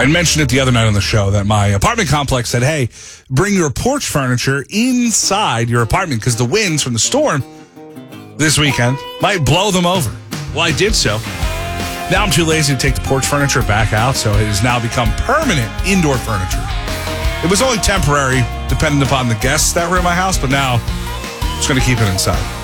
I mentioned it the other night on the show that my apartment complex said, hey, bring your porch furniture inside your apartment because the winds from the storm this weekend might blow them over. Well, I did so. Now I'm too lazy to take the porch furniture back out, so it has now become permanent indoor furniture. It was only temporary, depending upon the guests that were in my house, but now I'm just going to keep it inside.